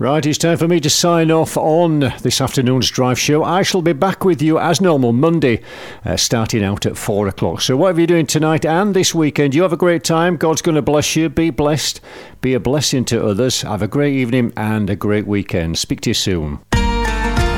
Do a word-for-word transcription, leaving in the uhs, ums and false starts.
Right, it's time for me to sign off on this afternoon's drive show. I shall be back with you as normal Monday, uh, starting out at four o'clock. So whatever you're doing tonight and this weekend, you have a great time. God's going to bless you. Be blessed. Be a blessing to others. Have a great evening and a great weekend. Speak to you soon.